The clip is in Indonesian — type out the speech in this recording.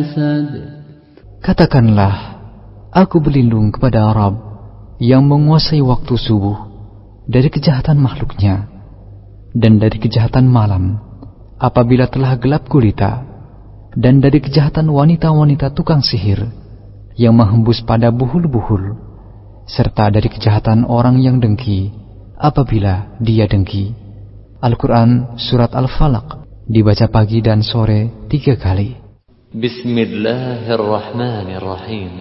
حسد. Katakanlah, aku berlindung kepada Rabb yang menguasai waktu subuh dari kejahatan makhluknya dan dari kejahatan malam apabila telah gelap gulita, dan dari kejahatan wanita-wanita tukang sihir yang menghembus pada buhul-buhul, serta dari kejahatan orang yang dengki apabila dia dengki. Al-Quran Surat Al-Falaq dibaca pagi dan sore 3 kali. Bismillahirrahmanirrahim.